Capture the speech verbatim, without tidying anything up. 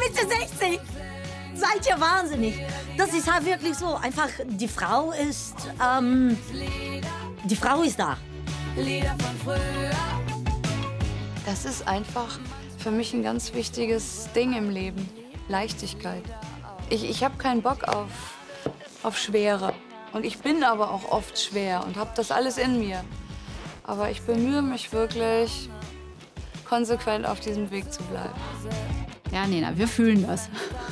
Mitte sechzig. Seid ihr wahnsinnig? Das ist halt wirklich so. Einfach, die Frau ist, ähm, die Frau ist da. Das ist einfach für mich ein ganz wichtiges Ding im Leben. Leichtigkeit. Ich, ich habe keinen Bock auf, auf Schwere. Und ich bin aber auch oft schwer und habe das alles in mir. Aber ich bemühe mich wirklich, konsequent auf diesem Weg zu bleiben. Ja, Nena, wir fühlen das.